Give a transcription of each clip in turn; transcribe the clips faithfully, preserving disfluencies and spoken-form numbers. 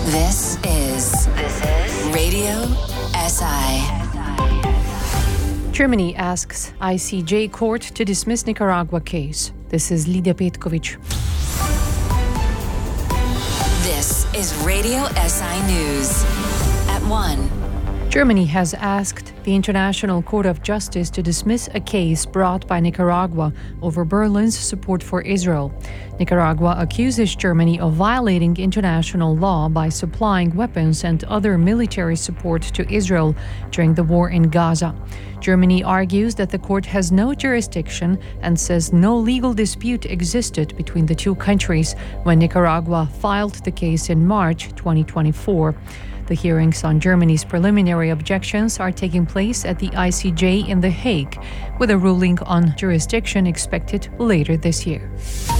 This is this is Radio S I. Germany asks I C J court to dismiss Nicaragua case. This is Lidia Petkovic. This is Radio S I News at one. Germany has asked the International Court of Justice to dismiss a case brought by Nicaragua over Berlin's support for Israel. Nicaragua accuses Germany of violating international law by supplying weapons and other military support to Israel during the war in Gaza. Germany argues that the court has no jurisdiction and says no legal dispute existed between the two countries when Nicaragua filed the case in March twenty twenty-four. The hearings on Germany's preliminary objections are taking place at the I C J in The Hague, with a ruling on jurisdiction expected later this year.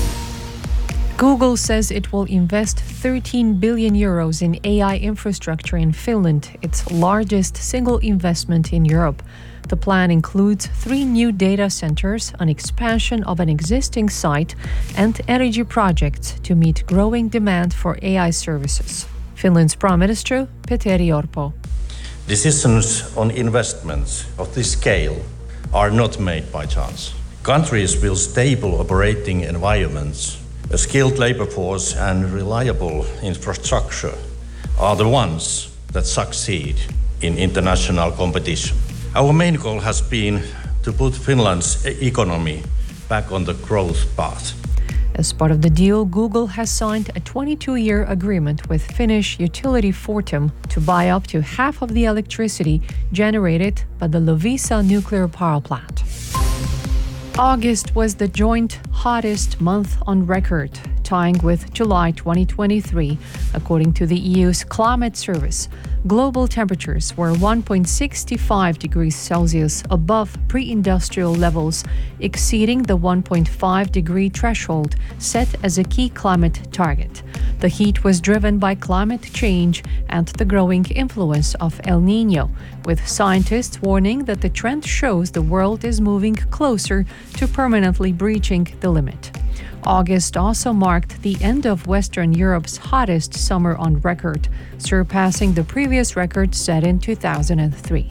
Google says it will invest thirteen billion euros in A I infrastructure in Finland, its largest single investment in Europe. The plan includes three new data centers, an expansion of an existing site, and energy projects to meet growing demand for A I services. Finland's Prime Minister, Petteri Orpo. Decisions on investments of this scale are not made by chance. Countries with stable operating environments, a skilled labor force and reliable infrastructure are the ones that succeed in international competition. Our main goal has been to put Finland's economy back on the growth path. As part of the deal, Google has signed a twenty-two-year agreement with Finnish utility Fortum to buy up to half of the electricity generated by the Loviisa nuclear power plant. August was the joint hottest month on record, tying with July twenty twenty-three, according to the E U's climate service. Global temperatures were one point six five degrees Celsius above pre-industrial levels, exceeding the one point five degree threshold set as a key climate target. The heat was driven by climate change and the growing influence of El Niño, with scientists warning that the trend shows the world is moving closer to permanently breaching the limit. August also marked the end of Western Europe's hottest summer on record, surpassing the previous record set in two thousand three.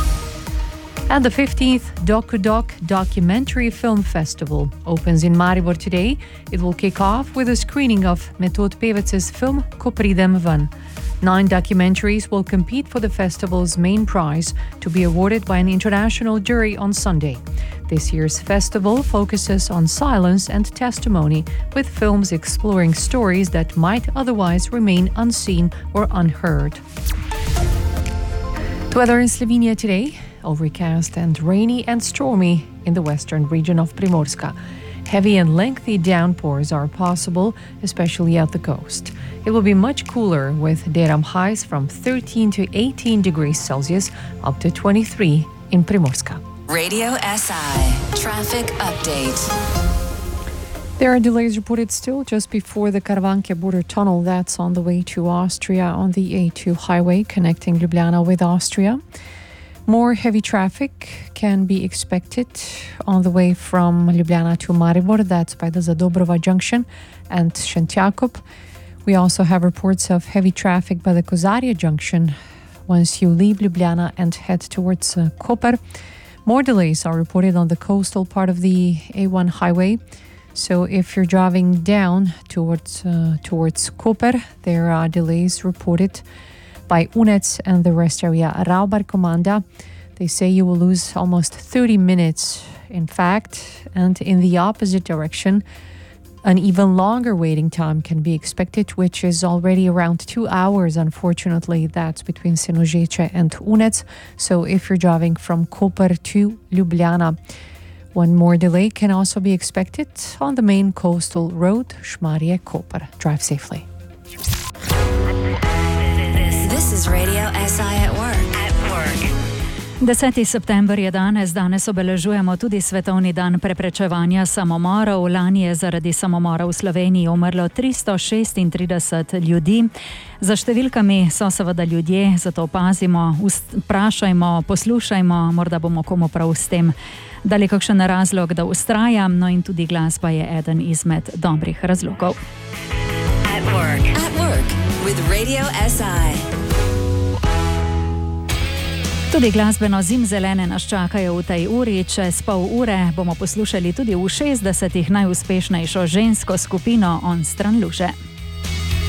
And the fifteenth DocuDoc Documentary Film Festival opens in Maribor today. It will kick off with a screening of Metod Pevec's film Ko pridem ven. Nine documentaries will compete for the festival's main prize, to be awarded by an international jury on Sunday. This year's festival focuses on silence and testimony, with films exploring stories that might otherwise remain unseen or unheard. The weather in Slovenia today: overcast and rainy and stormy in the western region of Primorska. Heavy and lengthy downpours are possible, especially at the coast. It will be much cooler, with daytime highs from thirteen to eighteen degrees Celsius up to twenty-three in Primorska. Radio S I Traffic Update. There are delays reported still just before the Karavanke border tunnel. That's on the way to Austria on the A two highway connecting Ljubljana with Austria. More heavy traffic can be expected on the way from Ljubljana to Maribor. That's by the Zadobrova Junction and Šentjakov. We also have reports of heavy traffic by the Kozarje Junction once you leave Ljubljana and head towards uh, Koper. More delays are reported on the coastal part of the A one highway. So if you're driving down towards uh, towards Koper, there are delays reported by Unec and the rest area. Raubar Komanda, they say you will lose almost thirty minutes, in fact, and in the opposite direction, an even longer waiting time can be expected, which is already around two hours, unfortunately. That's between Senožeče and Unec. So if you're driving from Koper to Ljubljana, one more delay can also be expected on the main coastal road, Šmarje-Koper. Drive safely. This is Radio S I at work. At work. deseti september je danes. Danes obeležujemo tudi Svetovni dan preprečevanja samomorov. Lani je zaradi samomora v Sloveniji umrlo tristo šestintrideset ljudi. Za številkami so seveda ljudje, zato pazimo, vprašajmo, poslušajmo, morda bomo komu prav s tem dali kakšen razlog, da vztrajam, no in tudi glasba je eden izmed dobrih razlogov. At work. At work. with Radio S I. Tudi glasbeno zimzelene nas čakajo v tej uri. Čez pol ure bomo poslušali tudi v šestdesetih najuspešnejšo žensko skupino On stran luže.